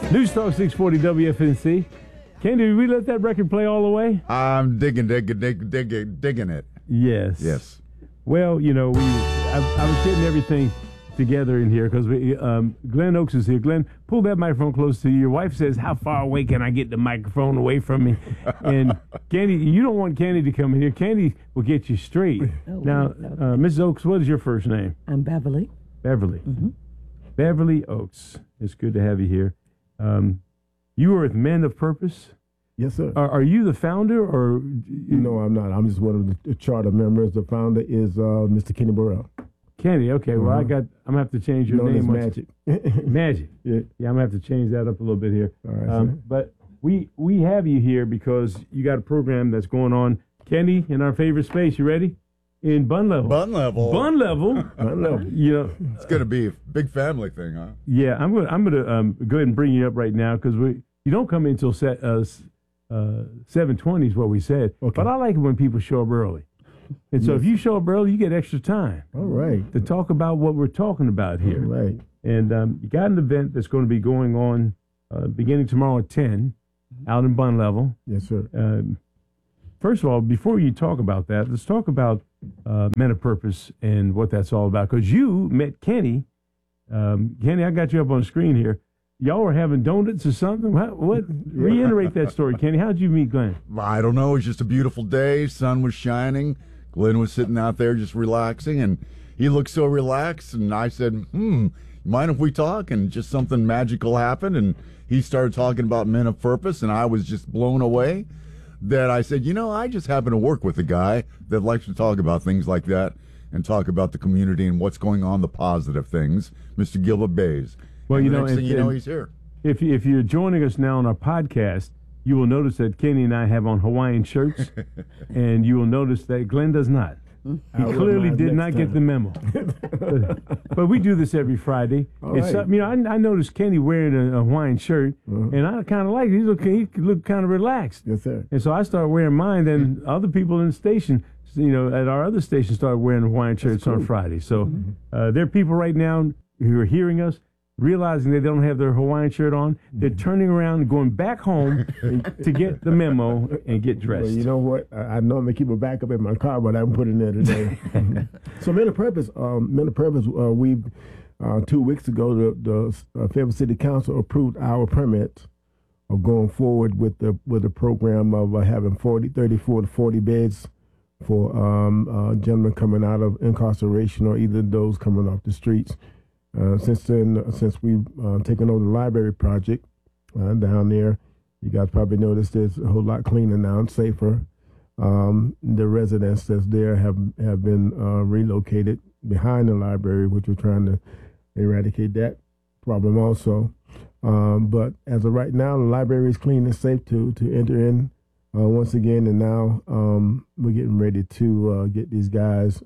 News Talk 640 WFNC. Candy, did we let that record play all the way? I'm digging it. Yes. Yes. Well, you know, I was getting everything together in here because Glenn Oaks is here. Glenn, pull that microphone close to you. Your wife says, how far away can I get the microphone away from me? And Candy, you don't want Candy to come in here. Candy will get you straight. Now, okay. Mrs. Oaks, what is your first name? I'm Beverly. Beverly. Mm-hmm. Beverly Oaks. It's good to have you here. You are with Men of Purpose. Yes, sir. Are you the founder, or No, I'm not. I'm just one of the charter members. The founder is Mr. Kenny Burrell. Kenny? Okay, well, I'm gonna have to change your name. Magic. Magic. Yeah. Yeah, I'm gonna have to change that up a little bit here. All right, sir. But we have you here because you got a program that's going on, Kenny, in our favorite space. You ready? In Bun Level. Bun level. I don't know. You know, It's going to be a big family thing, huh? yeah. I'm gonna go ahead and bring you up right now because you don't come in until 7:20 is what we said. Okay. But I like it when people show up early. And so if you show up early, you get extra time All right. to talk about what we're talking about here. All right. And you got an event that's going to be going on beginning tomorrow at 10 out in Bun Level. Yes, sir. First of all, before you talk about that, let's talk about Men of Purpose and what that's all about. Because you met Kenny. Kenny, I got you up on the screen here. Y'all were having donuts or something? What? Reiterate that story, Kenny. How'd you meet Glenn? I don't know. It was just a beautiful day. Sun was shining. Glenn was sitting out there just relaxing, and he looked so relaxed. And I said, mind if we talk? And just something magical happened, and he started talking about Men of Purpose, and I was just blown away that I said, I just happen to work with a guy that likes to talk about things like that and talk about the community and what's going on, the positive things, Mr. Gilbert Bays. Well, and the next thing you know, he's here. If you're joining us now on our podcast, you will notice that Kenny and I have on Hawaiian shirts, and you will notice that Glenn does not. He clearly did not get the memo. but we do this every Friday. It's right. I noticed Kenny wearing a Hawaiian shirt, and I kind of like it. He looked kind of relaxed. Yes, sir. And so I started wearing mine, and other people in the station, at our other station, started wearing Hawaiian shirts on Friday. So there are people right now who are hearing us, realizing they don't have their Hawaiian shirt on. They're turning around and going back home to get the memo and get dressed. Well, you know what? I normally keep a backup in my car, but I haven't put it in there today. So Men of Purpose, we 2 weeks ago, the Fayetteville City Council approved our permit of going forward with the program of having 34 to 40 beds for gentlemen coming out of incarceration or either those coming off the streets. Since we've taken over the library project down there, you guys probably noticed it's a whole lot cleaner now and safer. The residents that's there have been relocated behind the library, which we're trying to eradicate that problem also. But as of right now, the library is clean and safe to enter in once again, and now we're getting ready to get these guys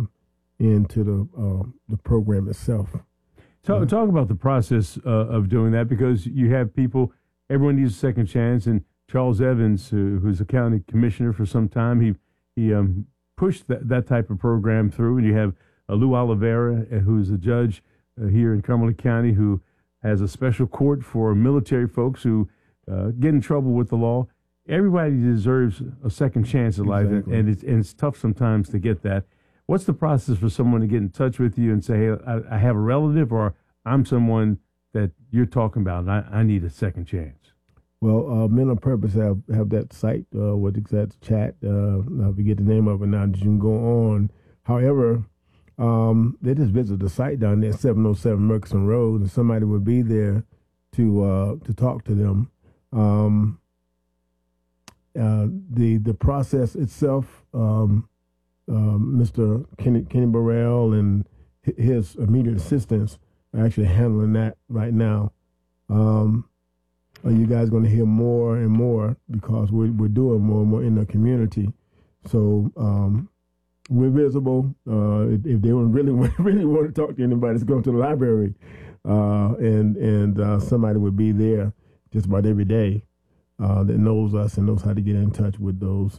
into the program itself. Talk about the process of doing that, because you have people, everyone needs a second chance, and Charles Evans, who's a county commissioner for some time, he pushed that type of program through, and you have Lou Oliveira, who's a judge here in Cumberland County, who has a special court for military folks who get in trouble with the law. Everybody deserves a second chance in life, Exactly. and it's tough sometimes to get that. What's the process for someone to get in touch with you and say, hey, I have a relative, or I'm someone that you're talking about, and I need a second chance? Well, Men of Purpose have that site, what exact chat, I forget the name of it now, that you can go on. However, they just visit the site down there, 707 Murchison Road, and somebody would be there to talk to them. The process itself, Mr. Kenny Burrell and his immediate assistants are actually handling that right now. You guys going to hear more and more because we're doing more and more in the community. So we're visible. If they really want to talk to anybody, it's going to the library, and somebody would be there just about every day that knows us and knows how to get in touch with those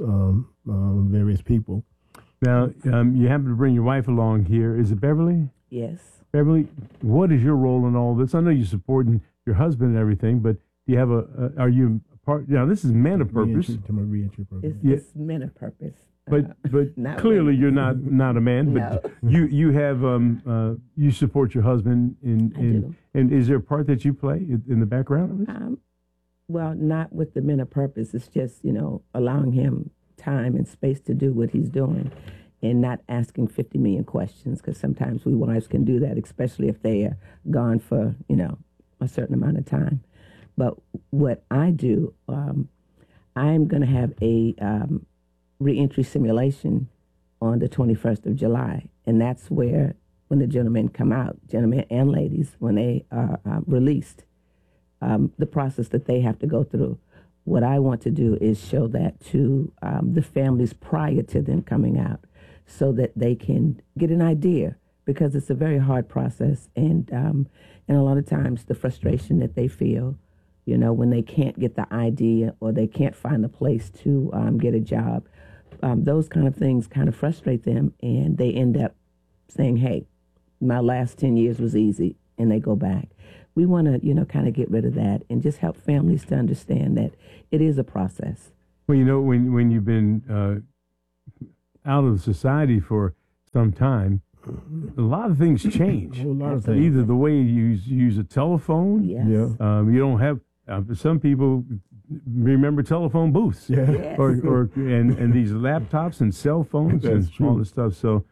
various people. Now, you happen to bring your wife along here. Is it Beverly? Yes. Beverly, what is your role in all this? I know you're supporting your husband and everything, but do you have are you part? Now, this is Men of Purpose. To my reentry program. It's Men of Purpose. But Not clearly women. you're not a man. But you have you support your husband in and is there a part that you play in the background of this? Well, not with the Men of Purpose. It's just allowing him time and space to do what he's doing, and not asking 50 million questions, because sometimes we wives can do that, especially if they are gone for a certain amount of time. But what I do, I'm going to have a reentry simulation on the 21st of July. And that's where, when the gentlemen come out, gentlemen and ladies, when they are released, the process that they have to go through. What I want to do is show that to the families prior to them coming out, so that they can get an idea, because it's a very hard process. And a lot of times the frustration that they feel, when they can't get the idea or they can't find a place to get a job, those kind of things kind of frustrate them, and they end up saying, hey, my last 10 years was easy, and they go back. We want to, kind of get rid of that and just help families to understand that it is a process. Well, when you've been out of society for some time, a lot of things change. A whole lot of things. Either the way you use a telephone. Yes. Yeah. You don't have. Some people remember telephone booths. Yeah. Yes. Or and these laptops and cell phones That's and all true. this stuff. So,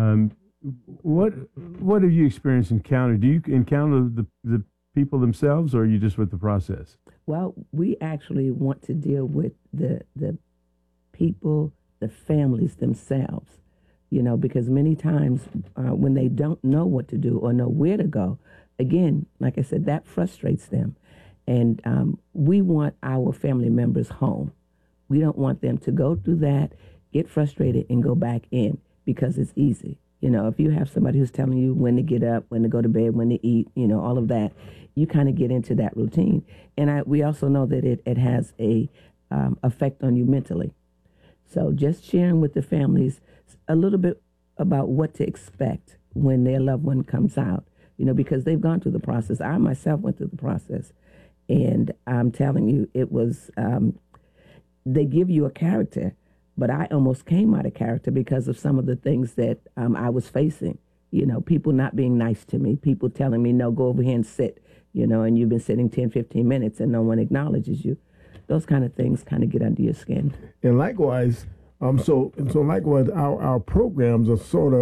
what have you encountered? Do you encounter the people themselves, or are you just with the process? Well, we actually want to deal with the people, the families themselves, because many times when they don't know what to do or know where to go, again, like I said, that frustrates them. And we want our family members home. We don't want them to go through that, get frustrated, and go back in, because it's easy. If you have somebody who's telling you when to get up, when to go to bed, when to eat, all of that, you kind of get into that routine. And we also know that it has a effect on you mentally. So just sharing with the families a little bit about what to expect when their loved one comes out, because they've gone through the process. I myself went through the process. And I'm telling you, it was, they give you a character, but I almost came out of character because of some of the things that I was facing. People not being nice to me, people telling me, no, go over here and sit, and you've been sitting 10, 15 minutes and no one acknowledges you. Those kind of things kind of get under your skin. And likewise, so likewise, our programs are sort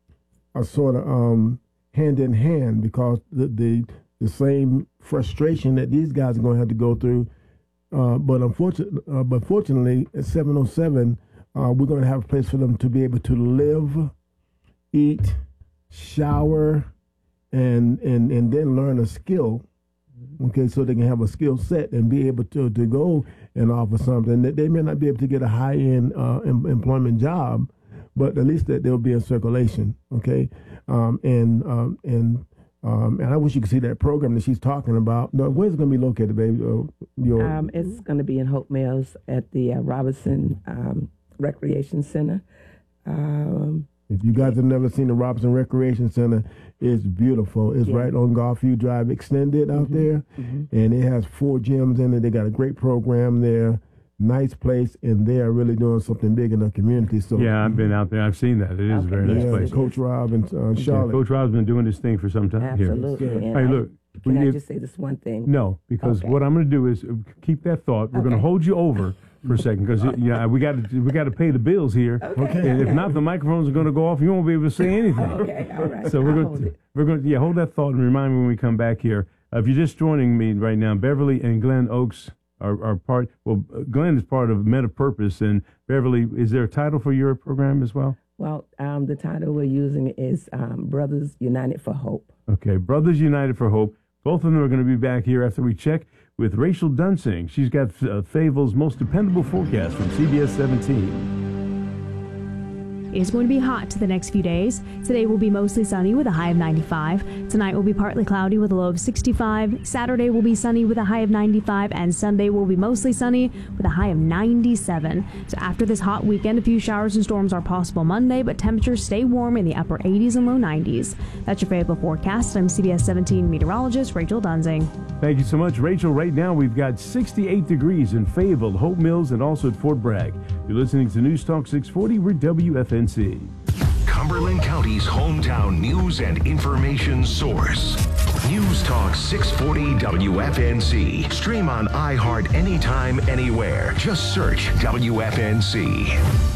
of hand in hand, because the same frustration that these guys are going to have to go through. But fortunately, at 707, we're going to have a place for them to be able to live, eat, shower, and then learn a skill. Okay, so they can have a skill set and be able to go and offer something. That they may not be able to get a high-end employment job, but at least that they'll be in circulation. Okay, and I wish you could see that program that she's talking about. No, where's it going to be located, baby? It's going to be in Hope Mills at the Robinson Recreation Center. If you guys have never seen the Robinson Recreation Center, it's beautiful. It's right on Garfield Drive Extended out there, and it has 4 gyms in it. They got a great program there. Nice place, and they are really doing something big in the community. So Yeah, I've been out there. I've seen that. It is a very nice place. Coach Rob and Charlotte. Coach Rob's been doing this thing for some time here. Absolutely. And Hey, look. can I just say this one thing? No, because Okay. what I'm going to do is keep that thought. We're going to hold you over for a second, because we got to pay the bills here. Okay. And if not, the microphones are going to go off. You won't be able to say anything. Okay, all right. So I'll hold it. we're going to hold that thought and remind me when we come back here. If you're just joining me right now, Beverly and Glenn Oaks are part. Well, Glenn is part of Men of Purpose, and Beverly, is there a title for your program as well? Well, the title we're using is Brothers United for Hope. Okay, Brothers United for Hope. Both of them are going to be back here after we check with Rachel Dunsing. She's got Fayetteville's most dependable forecast from CBS 17. It is going to be hot the next few days. Today will be mostly sunny with a high of 95. Tonight will be partly cloudy with a low of 65. Saturday will be sunny with a high of 95. And Sunday will be mostly sunny with a high of 97. So after this hot weekend, a few showers and storms are possible Monday, but temperatures stay warm in the upper 80s and low 90s. That's your Fayetteville forecast. I'm CBS 17 meteorologist Rachel Dunzing. Thank you so much, Rachel. Right now, we've got 68 degrees in Fayetteville, Hope Mills, and also at Fort Bragg. You're listening to News Talk 640. We're WFNC. Cumberland County's hometown news and information source. News Talk 640 WFNC. Stream on iHeart anytime, anywhere. Just search WFNC.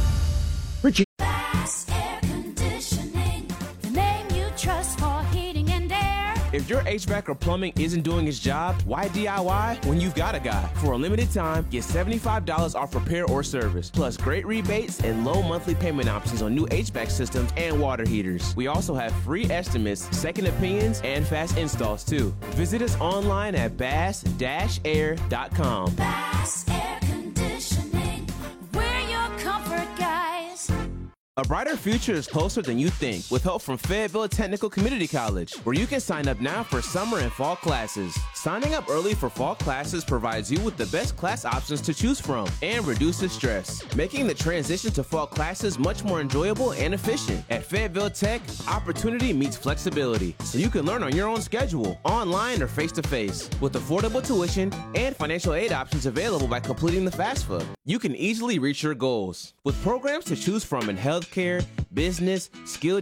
Bass Air Conditioning, the name you trust for heating and air. If your HVAC or plumbing isn't doing its job, why DIY when you've got a guy? For a limited time, get $75 off repair or service, plus great rebates and low monthly payment options on new HVAC systems and water heaters. We also have free estimates, second opinions, and fast installs too. Visit us online at bass-air.com. Bass Air Conditioning, we're your comfort guys. A brighter future is closer than you think with help from Fayetteville Technical Community College, where you can sign up now for summer and fall classes. Signing up early for fall classes provides you with the best class options to choose from and reduces stress, making the transition to fall classes much more enjoyable and efficient. At Fayetteville Tech, opportunity meets flexibility, so you can learn on your own schedule, online or face-to-face, with affordable tuition and financial aid options available by completing the FAFSA. You can easily reach your goals with programs to choose from in healthcare, business, skilled